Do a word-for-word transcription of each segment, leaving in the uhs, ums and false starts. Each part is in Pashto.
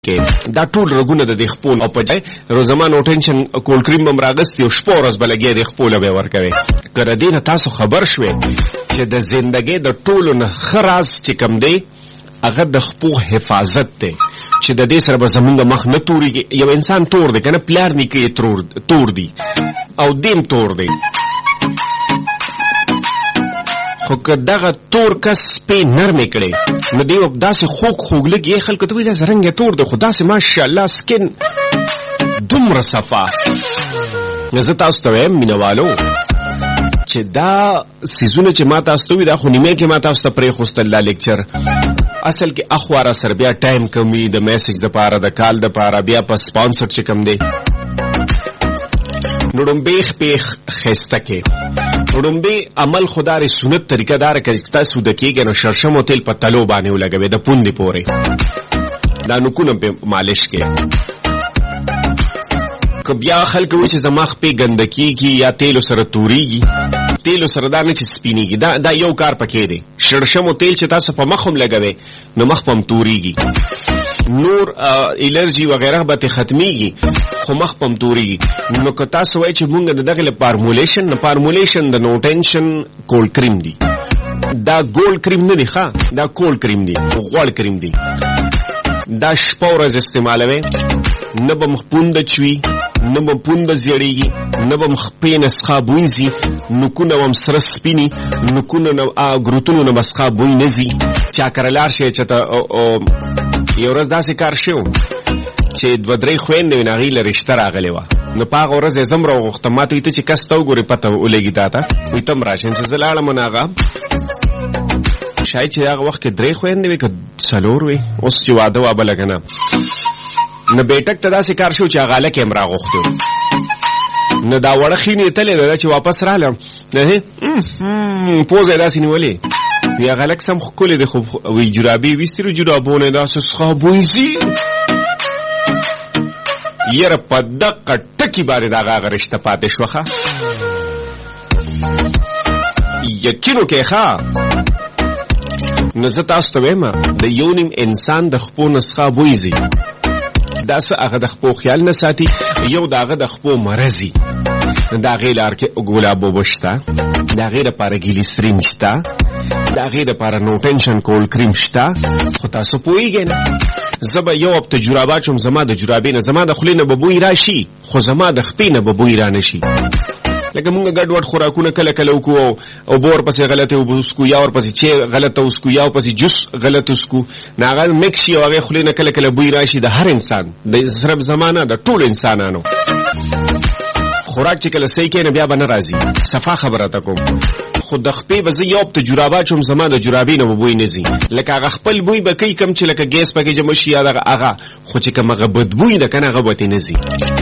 کې دا ټول رګونه د خپل او په ځای روزمان او ټینشن کول کریم هم راغستي او شپه ورځ بلګي د خپل به ورکوي. کړه دې نه تاسو خبر شوي چې د ژوندۍ د ټولو نه خراس چې کم دی هغه د خپل حفاظت دی چې د دې سره به زمونږ مخ نه توريږي. یو انسان تور دی کنه پلار نه کوي تور تور دی او دیم تور دی خو که دغه تور کس په نرمه کړي نو دی داسې خوږ خوږ لګي خلکو ته وایي رنګ تور دی خو داسې ماشاءالله سکن دومره صفا. زه تاسو ته وایم مینوالو چې دا سیزونه چې ما تاسو ته وي دا خو نیمه کې ما تاسو ته پرېښوستل دا لیکچر اصل کې اخواره سره بیا ټایم کمی د میسج د پاره د کال د پاره بیا په سپانسر چې کم دی نوړم بیخ بیخ خسته کې نوړم عمل خدای سنت طریقه دار کې تاسو د کېږي نو شرشم او تیل په تلو باندې ولګوي د پوندې پورې دا نکونه په مالش کې که بیا خلک وایي چې زماخ په ګندکی کې یا تیل سره توريږي تیل سره دا نه چې سپینیږي دا دا یو کار پکې دی. شرشم او تیل چې تاسو په مخ هم لګوي نو مخ پم توريږي نور الرجی وغیرہ به ختميږي خو مخ پم توريږي. نو که تاسو وایي چې مونږ د دغه فارمولیشن نه فارمولیشن د نو ټینشن کول کریم دی دا ګول کریم نه دی ښا دا کول کریم دی غوړ کریم دی دا شپه ورځ استعمالوي نه به مخ پوند چوي نه به پوند زیړیږي نه به مخ په نسخه بوینځي نکونه هم سره سپینی نکونه نو ګروتونو نه مسخه بوی نزي چا کرلار شي چې یو ورځ داسې کار شو چې دوه درې خويندې وناغي له رشتہ راغلی و نو پاغه ورځ زم را غوښته ماته ته چې کس ته وګوري پته ولګی تا ته وي تم راشن چې زلاله مناغه شاید چې هغه وخت کې درې خويندې وي که څلور وي اوس چې واده و بلګنه نو بیٹک ته داسې کار شو چې هغه له کیمرا غوښته نو دا وړه خینې تلې دا چې واپس رالم نه پوزه داسې نیولې یا غلک سم خولې د خو وی جرابي وسترو جرابونه داسې صابويزي یره په دقه ټکی باندې دا غا رشتہ پاتې شوخه یقینو کې ښا نو زه تاسو ته وایم د یو نیم انسان د خپل نسخه بويزي دا څه هغه د خپل خیال نه ساتي یو داغه د خپل مرزي دا غیلار کې ګلابو بشتا دا غیر لپاره ګلیسرین شتا دا غیر لپاره نو ټینشن کول کریم شتا خو تاسو پوهیږئ نه زبا یو اب تجربه چوم زما د جرابې نه زما د خلینه به بوی راشي خو زما د خپې نه به بوی را نشي لکه مونږ ګډ وډ خوراکونه کله کله وکړو او بور پسې غلطه وسکو یا ور پسې چې غلطه وسکو یا پسې جوس غلط وسکو ناغه مکشي او هغه خلینه کله کله بوی راشي د هر انسان د صرف زمانہ د ټول انسانانو خوراک چې کله صحیح کینه بیا به ناراضي صفه خبره تا کوم خو د خپې به زه یو تجربه چوم زما د جرابې نه بوی نزي لکه هغه خپل بوی به کوي کم چې لکه ګیس پکې جمع شي یا دغه هغه خو چې کوم هغه بدبوی ده کنه هغه به نزي.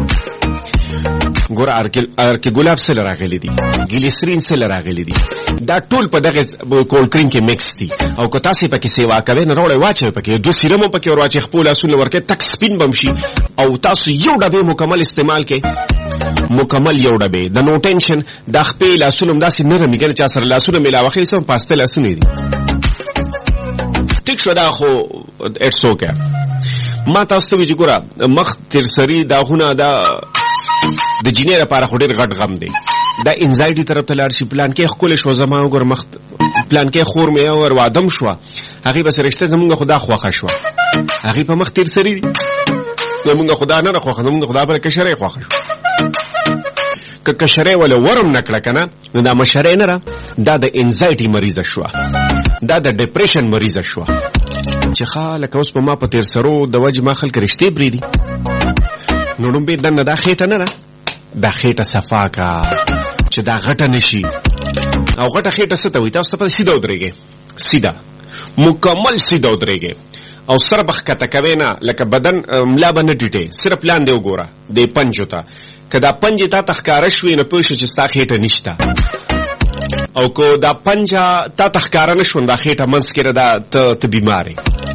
ګور ارکه ګلاب سره راغلي دي ګلیسرین سره راغلي دي دا ټول په دغه کول کریم کې مکس دي او که تاسو پکې سیوا کوي نه وروړی واچوي پکې دوه سیرمو پکې ور واچي خپل اصول ورکه تک سپین بمشي او تاسو یو ډبه مکمل استعمال کې مکمل یو ډبه د نو ټینشن د خپل اصولم داسې نرم میګر چا سره لاسونه ملاوي خې سم پاسته لاسونه دي ټیک شو دا خو اټس اوکے ما تاسو ته وی ګورا مخ تر سری داونه دا د جینې لپاره خو ډېر غټ غم دی دا انزایټي طرف ته لاړ شي پلان کې خپل شو زما وګور مخ پلان کې خور مې اور وادم شو هغه بس رشته زمونږ خدا خوخه شو هغه په مخ تیر سری زمونږ خدا نه خوخه زمونږ خدا پر کشره خوخه شو ک کشره ولا ورم نکړه کنه نو دا مشره نه را دا د انزایټي مریض شو دا د ډیپریشن مریض شو چې خاله اوس په ما په تیر سرو د وجه ما خلک رشته بریدي نو لومبه دنه دا خېټه نه دا خېټه صفا کا چې دا غټه نشي او غټه خېټه ستو وي تاسو په سیده ودرېږي سیده مکمل سیده ودرېږي او سر بخ کته کوي نه لکه بدن ملا باندې ټیټه صرف پلان دی وګوره د پنجو ته کدا پنجه تا تخکار شوي نه پوه شو چې ستا خېټه نشته او کو دا پنجه تا تخکار نه شون دا خېټه منس کړه دا ته ته بیماری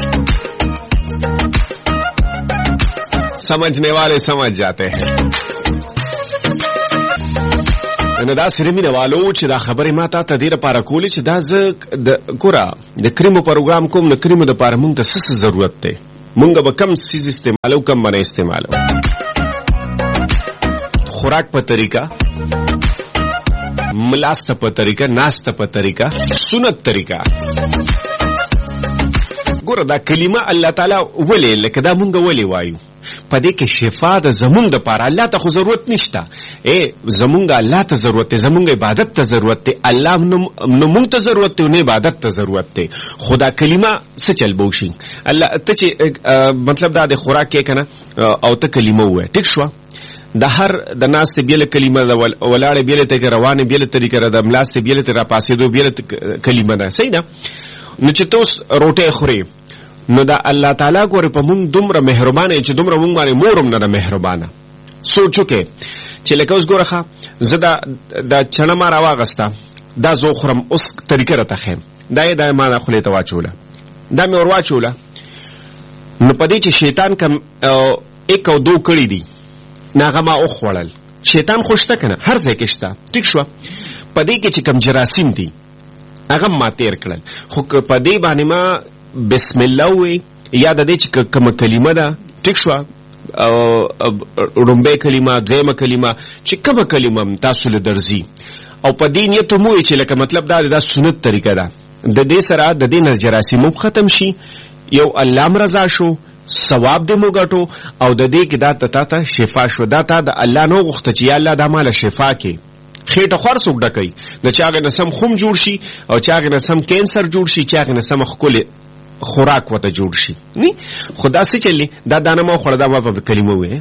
समझने वाले समझ जाते हैं نو دا سره مینه والو چې دا خبره ماته ته ډیره پاره کولی چې دا ز د ګورا د کریمو پروګرام کوم نو کریمو د پاره مونږ ته څه ضرورت دی مونږ به کم سیز استعمالو کم باندې استعمالو. خوراک په طریقه، ملاسته په طریقه، ناسته په طریقه، سنت طریقه. ګوره دا کلمه الله تعالی ولې لکه دا مونږ ولې وایو په دې کې شفا د زمونږ د پاره. الله ته خو ضرورت نشته، اے زمونږ الله ته ضرورت دی، زمونږ عبادت ته ضرورت دی. الله نو مونږ ته ضرورت دی، نه عبادت ته ضرورت دی. خدا کلمه څه چل بوشي الله ته چې مطلب دا د خوراک کې کنه او ته کلمه وای ټیک شو. د هر د ناس ته بیل کلمه د ولاړ بیل ته روانه بیل طریقه د ملاس ته بیل ته را پاسې دو بیل کلمه ده. صحیح ده. نو چې تاسو روټه خوري نو دا الله تعالی ګوره په مونږ دومره مهربانه چې دومره مونږ باندې مورم نه ده مهربانه. سوچو کې چې لکه اوس ګوره ښه زه دا د چڼه ما راواغسته دا زه خورم اوس طریقه راته ښیم دا یې دا ما خولې ته واچوله دا مې ور واچوله نو په دې چې شیطان کم ایک او دو کړي دي ناغه ما وخوړل. شیطان خوشته کنه هر ځای کې شته ټیک شو. په دې کې چې کم جراثیم دي هغه ما تیر کړل. خو په دې باندې ما بسم الله وی یا د دې چې کوم کلمه ده ټیک شو رومبه کلمه دیمه کلمه چې کومه کلمه تاسو له درځي او په دې نیت مو چې لکه مطلب دا د سنت طریقه ده د دې سره د دې نه جراثیم ختم شي یو الله مرضا شو ثواب دې مو ګټو او د دې کې دا ته ته شفا شو. دا ته د الله نو غوښته چې یا الله دا مال شفا کې خېټه خور څوک ډکې د چاغه نسم خوم جوړ شي او چاغه نسم کینسر جوړ شي چاغه نسم خپل خوراک وته جوړ شي ني خدا سي چلی دا دانه مو خړدا ما په کلمه وې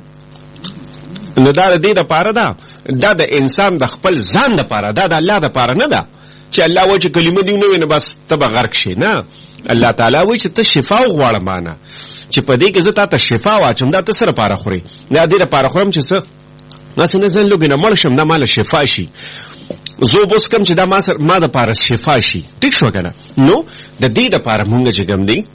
نو دا د دې د پاره دا دا د انسان د خپل ځان د پاره دا د الله د پاره نه ده چې الله و چې کلمه دی نو نه بس تبه غرق شي. نه الله تعالی و چې ته شفا غواړه معنا چې په دې کې زه تاسو شفا واچم دا تاسو لپاره خوري دا دې لپاره خورم چې څه ناس نه زن لګنه مرشم دا مال شفا شي زه بوس کم چې دا ما سر ما د پاره شفا شي ټیک شو کنه. نو د دې لپاره مونږ چې ګم دی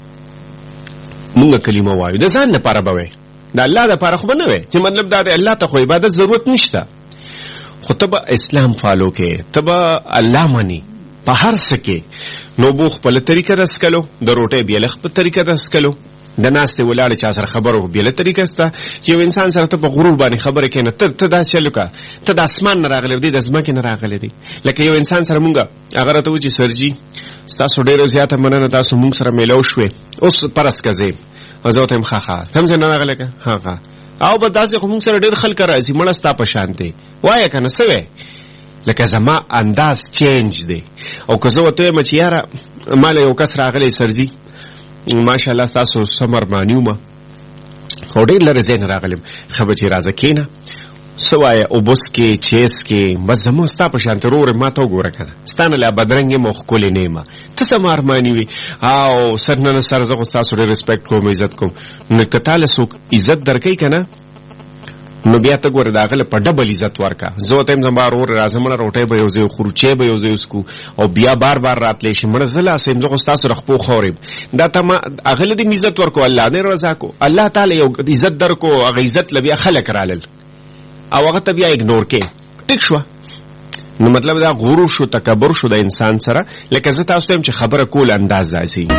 مونږ کلمه وایو د ځان لپاره به وي د الله لپاره خو نه وي چې مطلب دا د الله ته خو عبادت ضرورت نشته. خو ته اسلام فالو کې ته الله مانی په هر څه کې نو بو خپل طریقه رسکلو د روټه بیلخ په طریقه رسکلو د ناس ته ولاړ چا سره خبرو بیل طریقه ستا یو انسان سره ته په غرور باندې خبره کینې ته ته دا چلو کا ته د اسمان نه راغلی دی د ځمکې نه راغلی دی لکه یو انسان سره مونږه هغه ته و چې سرجی تاسو ډیره زیاته مننه تاسو مونږ سره میلاو شوې اوس پرس کزې ازو ته مخه څنګه نه راغلی کا ها ها او به داسې خو مونږ سره ډیر خلک راځي مړه ستا په شانته وای کنه سوې لکه زما انداز چینج دی او که زه وته مچ یاره مال یو کس راغلی سرجی ماشاءالله تاسو سمر مانیو ما خو ډېر لري زین راغلم خبر چې راځه کینه سوای او بوس کې چیس کې مزمو ستا په شان ترور ما ته وګوره کنه ستانه لا بدرنګ مخ کولې نیمه ته سمار مانیوي او سرنه سر زغ تاسو ډېر ریسپیکټ کوم عزت کوم نو کتاله سو عزت درکې کنه نو بیا ته ګوره داخله په ډبل عزت ورکا زه ته زمبار اور راځم نه روټه به یو ځای خورچه به یو ځای اسکو او بیا بار بار راتلې شي مړ زلا سیم زه تاسو رخپو خورم دا ته ما اغله دې عزت ورکو الله دې رضا کو الله تعالی یو عزت درکو هغه عزت لبیا خلک رالل او هغه ته بیا اګنور کې ټیک شو. نو مطلب دا غرور شو تکبر شو د انسان سره لکه زه تاسو ته چې خبره کول انداز داسي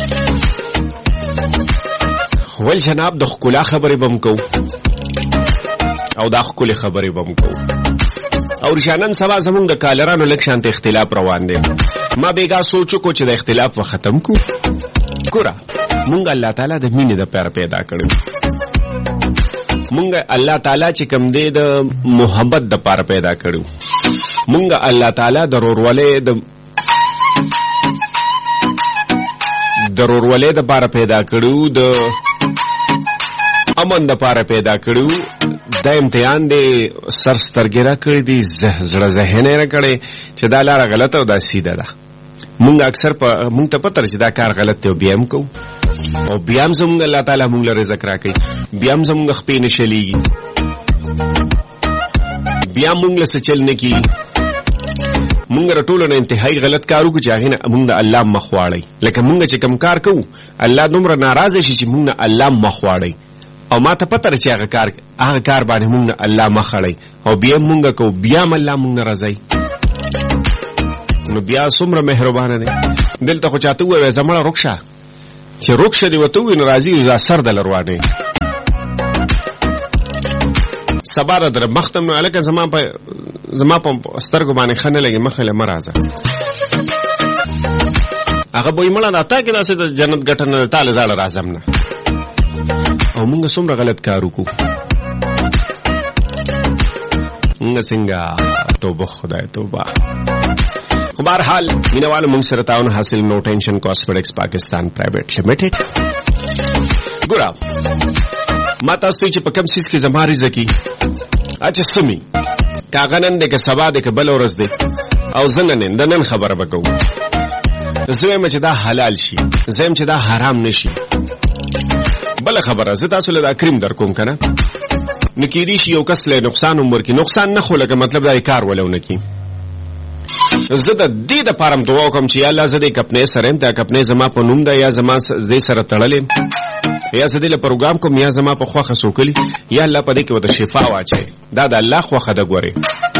ول جناب د خلا خبره بم کو او دا خپل خبرې بم کو او رشانن سبا زمونږ د کالرانو لک شانت اختلاف روان دی ما بیګا سوچو کو چې د اختلاف و ختم کو ګوره مونږ الله تعالی د مینې د پیر پیدا کړو مونږ الله تعالی چې کوم دی د محبت د پار پیدا کړو مونږ الله تعالی د ورولې د ضرورولې د پار پیدا کړو د امن د پار پیدا کړو د امتحان دی سر سترګې را کړې دي زړه ذهن را کړې چې دا لاره غلطه او دا سیده ده. مونږ اکثر په مونږ ته پته چې دا کار غلط دی او بیا هم کوو او بیا هم زمونږ الله تعالی مونږ له رزق راکوي بیا هم زمونږ خپې نه شلیږي بیا مونږ له څه چل نه کېږي مونږ ټولو نه انتهایي غلط کار وکړو چې هغې نه مونږ د الله مخ واړئ لکه مونږ چې کوم کار کوو الله دومره ناراضه شي چې مونږ نه الله مخ واړئ او ما ته پته چې هغه کار هغه کار باندې مونږ نه الله مخ اړئ او بیا مونږ کوو بیا هم الله مونږ نه راځئ نو بیا څومره مهربانه دی دلته خو چاته ووایه زه مړه رخ شه چې رخصه دی وته وي ناراضي ز سر د لروانه سباره در مختم الکه زما په زما په سترګو باندې خنه لګي مخله مرزه هغه به مړه راته کې ناسه د جنت ګټنه تعالی زړه راځم نه او موږ څومره غلط کار وکړو موږ څنګه توبه خدای توبه خو بهرحال مینوالو موږ سره تعاون حاصل نو ټینشن کاسمیټکس پاکستان پرایویټ لیمیټډ ګورا ما تاسو چې په کوم سیس کې زماري زکی اچھا سمي کاغنن دې که سبا دې که بل ورځ دې او زنن د نن خبره وکړو زویم چې دا حلال شي زویم چې دا حرام نشي بل خبره زه تاسو له کریم در کوم کنه نکیری شي یو کس له نقصان عمر کې نقصان نه خو لکه مطلب دا کار ولونه کی زه د دې د پارم دعا کوم چې الله زده کپنه سره ته کپنه زما په نوم دا یا زما زې سره تړلې یا زده له پروګرام کوم یا زما په خوخه سوکلی یا الله په دې کې وته شفا واچي دا د الله خوخه د ګوري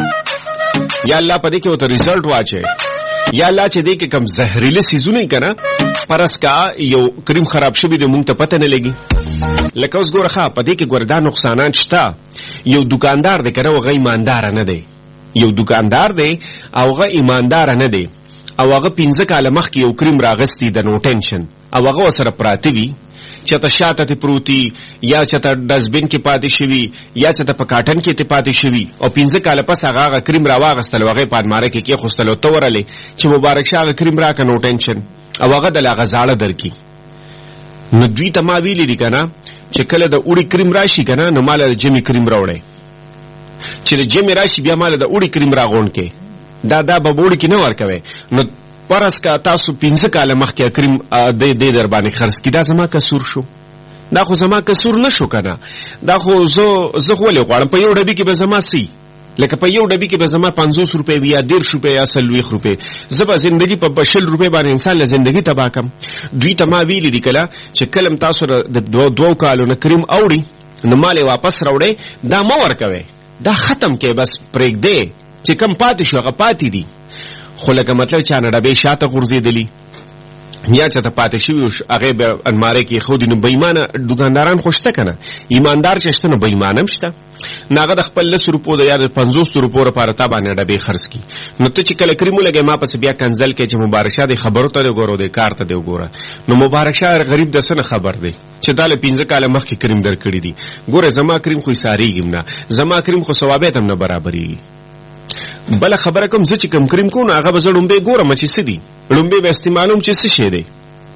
یا الله په دې کې وته ریزلټ واچي یا الله چې دې کې کم زهريله سيزونه کنه پرس کا یو کریم خراب شوی د مونږ ته پته نه لګي لکه اوس ګورخه په دې کې ګوردا نقصانات شته یو دکاندار دې کنه وغه ایماندار نه دی یو دکاندار دی او هغه ایماندار نه دی او هغه پنځه کاله مخکې یو کریم راغستی د نو ټینشن او هغه سره پراتی وی چته شاته ته پروتي یا چته ډسبین کې پاتې شوی یا چته په کاټن کې ته پاتې شوی او پنځه کاله پس هغه کریم راواغستل وغه پادماره کې کې خوستلو تورلې چې مبارک شاه کریم را ک نو ټینشن او هغه د لاغزاله درکې نو دوی ته ما ویلې دي کنه چې کله د اوړي کریم راشي کنه نو مال د جمی کریم راوړي چې د جمی راشي بیا مال د اوړي کریم راغون کې دا دا به وړي کې نه ورکوي نو پرس کا تاسو پنځه کاله مخکې کریم د دې در باندې خرڅ کی دا زما قصور شو دا خو زما قصور نشو کنه دا خو زه زه ولې غواړم په یو ډبی کې به زما سي لکه په یو ډبی کې به زما پنځوس روپے یا ډېر روپے یا سلويخ روپے زبا ژوندۍ په بشل روپے باندې انسان له ژوندۍ تبا کم دوی ته ما ویلې دي کله چې کلم تاسو د دوه دوه کالو نه کریم اوړي نو مالې واپس راوړې دا مو ورکوي دا ختم کې بس پرېګ دی چې کم پاتې شو هغه پاتې دي خو لکه مطلب چې نه ډبې شاته غورځېدلی یا چې ته پاتې شوی هغه به انماره کې خو دې نو بېمانه دکانداران خوشته کنه ایماندار چې شته نو بېمانه مشته ناغه د خپل لس روپو د یا پنځوس روپو لپاره تا باندې ډبې خرڅ کی نو ته چې کله کریمو لګې ما پس بیا کنزل کې چې مبارک شه د خبرو ته وګورو د کار ته دی وګوره نو مبارک شه غریب د سن خبر دی چې داله پنځه کاله مخکې کریم در کړی دی ګوره زما کریم خو ساریږم نه زما کریم خو ثوابت هم نه برابرې بل خبره کوم چې کوم کریم کو نه هغه به زړم به ګورم چې سدي لومبه به استعمالوم چې څه شي دی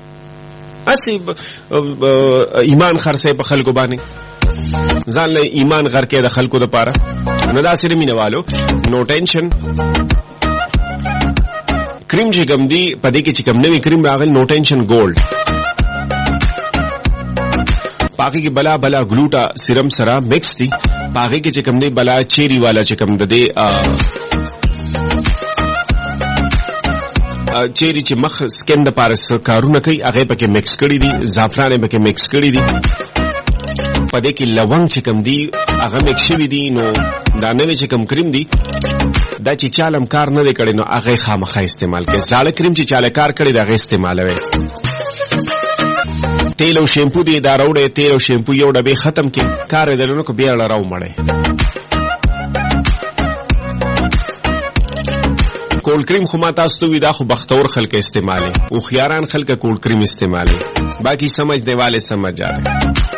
اسی ایمان خرڅه په خلکو باندې ځان له ایمان غر کې د خلکو د پاره نه دا سره مینوالو نو ټینشن کریم چې کوم دی په دې کې چې کوم نوې کریم راغلی نو ټینشن ګولډ پاکی کې بلا بلا ګلوټا سیرم سره مکس دي پاکی کې چې کوم دی بلا چيري والا چې کوم د دې چيري چې مخ سکن د پارس کارونه کوي هغه پکې مکس کړی دي زعفران پکې مکس کړی دي پدې کې لونګ چې کوم دي هغه مکس شوی دي نو دا نوې چې کوم کریم دي دا چې چالم کار نه دی کړی نو هغه خامخا استعمال کوي زاړه کریم چې چاله کار کړی دا هغه استعمالوي تیل او شیمپو دی دا راوړې تیل او شیمپو یو ډبې ختم کې کار درنو کو بیا لراو مړې کول کریم خو ما تاسو ته ودا خو بختور خلک استعمالي او خياران خلک کول کریم استعمالي باقی سمجھنے والے سمجھ جا رہے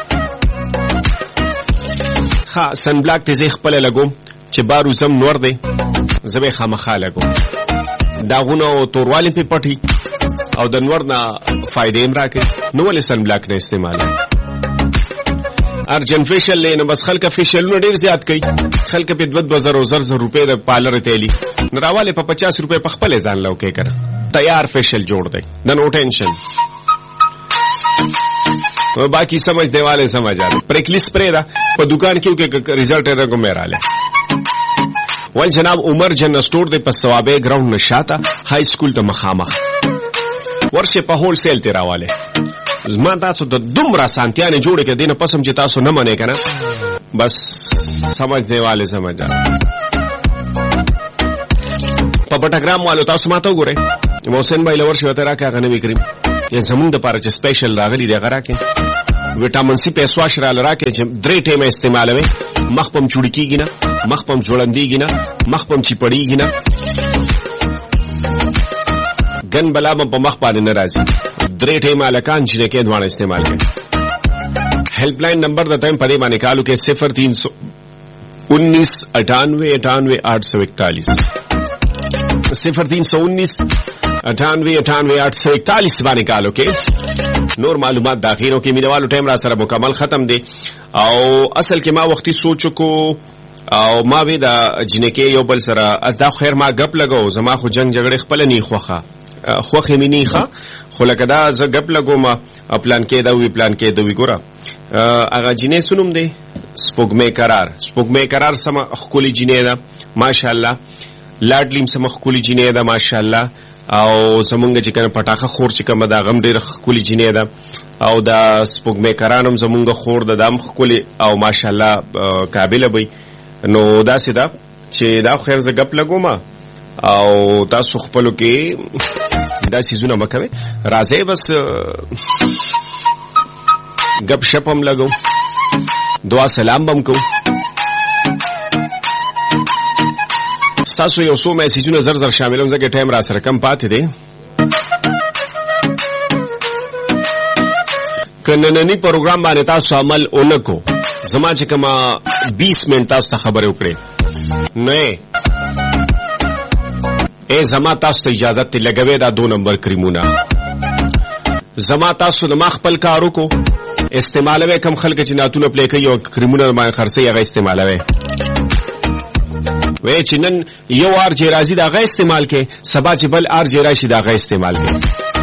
ها سن بلاک ته زه خپل لګوم چې بارو زم نور دی زبې خامخا لګوم داغونه او توروالي په پټي او د نور نه فائدې هم راکې نو ولې سن بلاک نه استعمال ارجن فیشل لینه بس خلک فیشلونه ډیر زیات کوي خلک په دوه هزار زر زر روپے د پالر تیلی نراواله په پچاس روپے په خپل ځان لوکې کړه تیار فیشل جوړ دی د نو ټینشن باقی سمجھ دے والے سمجھ آ رہے پریکلی سپرے دا په دکان کې کې ریزلټ رنګ میراله ول جناب عمر جن سٹور دے په ثوابه گراوند نشاتا های سکول ته مخامخ ورشه په هول سیل تیراواله ما تاسو د دومره سانتیانه جوړه کې دینه پسم چې تاسو نه منې کنه بس سمجھ دے والے سمجھ آ په پټګرام والو تاسو ماته وګورئ محسن بھائی لور شو ته راکا غنوي کریم زمونږ د پاره چې سپیشل راغلی دی غره کې وټامین سي پیسو اشرا لراکه چې درې ټیمه استعمالوي مخ پم چوړی کیږي نه مخ پم جوړندېږي نه مخ پم چی پړیږي نه ګن بلا په مخ باندې ناراضي درې ټیمه لکان چې کې دوانه استعمال کوي हेल्प लाइन नंबर देता है पदे माने कालू के सिफर तीन सौ उन्नीस अठानवे अठानवे आठ सौ इकतालीस सिफर तीन सौ उन्नीस अठानवे अठानवे आठ सौ इकतालीस माने कालू के नूर मालूमात दाखिलों के मीनवालू टाइम रा सर मुकम्मल खत्म दे और असल के माँ वक्ती सोचो को और माँ भी दा जिन्हें के यो बल सरा अज़दा खैर माँ गप लगाओ जमा खु जंग झगड़े खपल नहीं ख्वाखा خوخه می نه ښه خو لکه دا ز غپ لګوم پلان کې دا وی پلان کې دوی ګوره هغه جنې سنوم دی سپوږمې قرار سپوږمې قرار سم خولي جنې دا ماشاءالله لاډلیم سم خولي جنې دا ماشاءالله او زمونږ چې کنه پټاخه خور چې کوم دا غم ډېر خولي جنې دا او دا سپوږمې قرارم زمونږ خور د دام خولي او ماشاءالله قابل وي نو دا سیدا چې دا خیر ز غپ لګوم او تاسو خپلو کې دا سيزونه مکوي راځي بس غب شپم لګو دعا سلام بم کو تاسو یو څو میسجونه زر زر شاملوم زګه ټایم را سره کم پاتې دي کنننی پروګرام باندې تاسو عمل اونکو زما چې کما बीस منټ تاسو ته خبره وکړې نه اے زما تاسو ته اجازه ته لګوي دا دو نمبر کریمونه زما تاسو د مخ خپل کارو کو استعمالوي کم خلک چې ناتونه پلی کوي او کریمونه باندې خرڅي هغه استعمالوي وې چې نن یو ار چې راځي دا غي استعمال کې سبا چې بل ار چې راشي دا غي استعمال کې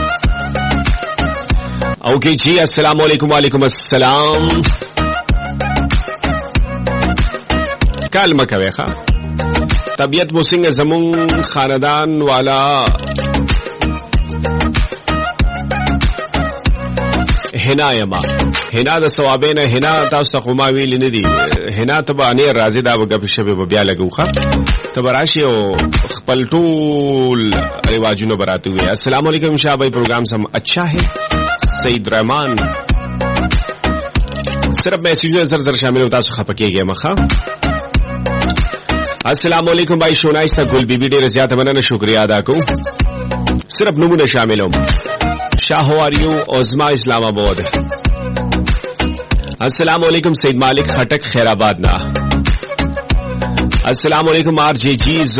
او کې جی السلام علیکم وعلیکم السلام کلمه کوي ښا طبیعت مو څنګه زمون خاندان والا هنا یما هنا د ثوابین هنا تاسو ته ما ویل نه دي هنا تبا نه راځي دا وګپ شبه بیا لګوخه تبراشي او خپل ټول رواجونو براته وي السلام علیکم شاه بھائی پروگرام سم اچھا ہے سید رحمان صرف میسجونه زر زر شامل تاسو خپکیږئ مخه السلام علیکم بھائی شونایستا گل بی بی ډیر زیاته مننه شکریا ادا کوم صرف نمونه شاملوم شاه واریو ازما اسلام آباد السلام علیکم سید مالک خټک خیر آباد نا السلام علیکم آر جی جی ز